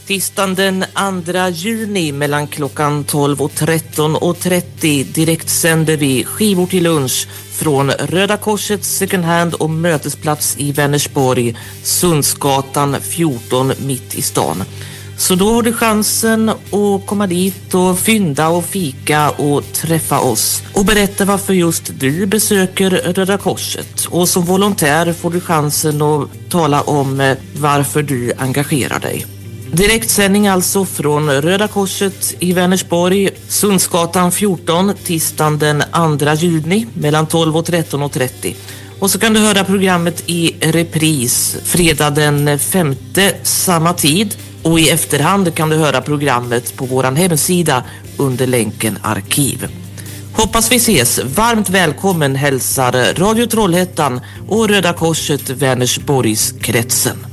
Tisdagen den 2 juni mellan klockan 12 och 13.30 direkt sänder vi skivor till lunch från Röda Korsets second hand och mötesplats i Vänersborg, Sundsgatan 14 mitt i stan. Så då har du chansen att komma dit och fynda och fika och träffa oss och berätta varför just du besöker Röda Korset. Och som volontär får du chansen att tala om varför du engagerar dig. Direktsändning alltså från Röda Korset i Vänersborg, Sundsgatan 14, tisdagen den 2 juni mellan 12 och 13.30. Och så kan du höra programmet i repris fredag den 5:e samma tid. Och i efterhand kan du höra programmet på våran hemsida under länken arkiv. Hoppas vi ses. Varmt välkommen hälsar Radio Trollhättan och Röda Korset Vänersborgskretsen.